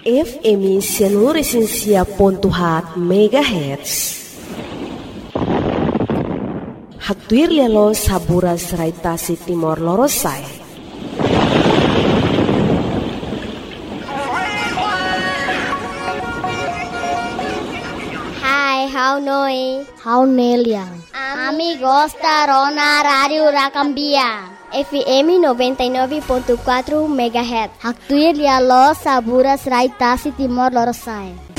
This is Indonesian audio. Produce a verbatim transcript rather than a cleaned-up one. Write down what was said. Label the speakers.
Speaker 1: F M Sianuresensia pontuhat megahertz. Haktuir lelo saburas raitasi Timor Lorosai.
Speaker 2: Hai, how noi?
Speaker 3: How neliang?
Speaker 2: Amigos da Rona Radio Racambia. F M noventa e nove ponto quatro megahertz.
Speaker 3: Haktuir lelo saburas raitasi Timor Lorosai.